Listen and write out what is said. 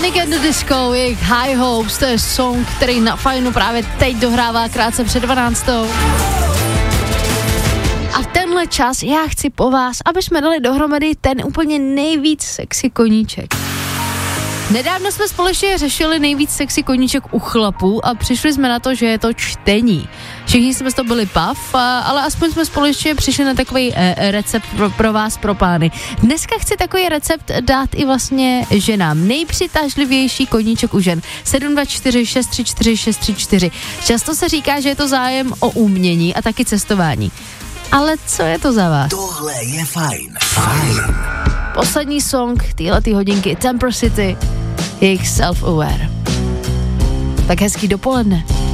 Panic at the Disco, jejich High Hopes, to je song, který na Fajnu právě teď dohrává krátce před 12. A tenhle čas já chci po vás, aby jsme dali dohromady ten úplně nejvíc sexy koníček. Nedávno jsme společně řešili nejvíc sexy koníček u chlapů a přišli jsme na to, že je to čtení. Všichni jsme z toho byli pav, ale aspoň jsme společně přišli na takový recept pro vás, pro pány. Dneska chci takový recept dát i vlastně ženám. Nejpřitažlivější koníček u žen. 724 634 634. Často se říká, že je to zájem o umění a taky cestování. Ale co je to za vás? Tohle je fajn. Fajn. Poslední song téhletý hodinky Temper City, jejich Self-Aware. Tak hezký dopoledne.